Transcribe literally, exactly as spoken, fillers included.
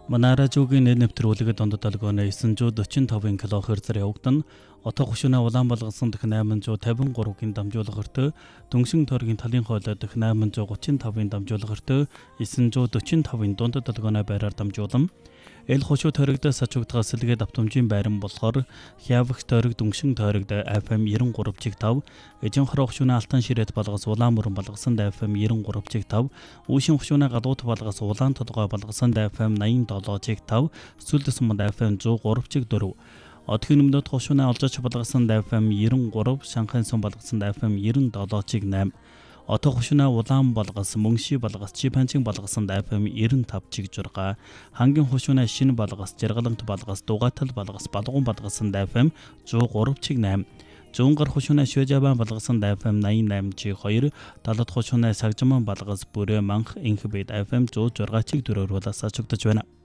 Манай радиогийн нэр нэвтрүүлэг дондод долгооны девятьсот сорок пять килогерц-ээр явагдана. Отоо хушуунаа улаан болгосон дэх восемь cinquanta-ийн дамжуулгарт, дүншин тойргийн талын хоолой дэх восемь thirty-five-ийн дамжуулгарт, девятьсот forty-five-ийн дондод долгооны байраар дамжуулан. Эл хушуу тойрогд сачугдгаас сэлгээ давтамжийн байран болохоор Хявагч тойрог дүншин тойрогд эф эм ninety-three point five, Эжин хороо хушуунаа алтан ширээт болгос улаан мөрөн болгосон эф эм ninety-three point five, Үүшин хушуунаа гадуут болгос улаан тодгой болгосон эф эм ninety-seven point five, Сүлдэс мод эф эм one oh three point four. Одхийн өмнөд хушуунаа олжооч болгосон эф эм ninety-three, Шанхайн сум болгосон эф эм ninety-seven point eight. Отоо хушуунаа улаан болгос мөнгши болгос чипанчин болгосон эф эм ninety-five point six, Хангийн хушуунаа шин болгос жаргалант болгос дугаатал болгос балгуун болгосон эф эм one oh three point eight. Зүүнгар хушуунаа швежабан болгосон эф эм ninety-eight point two, талд хушуунаа сагжман болгос бүрээ манх инх бед эф эм one oh six point four-оор улаасаа чигдэж байна.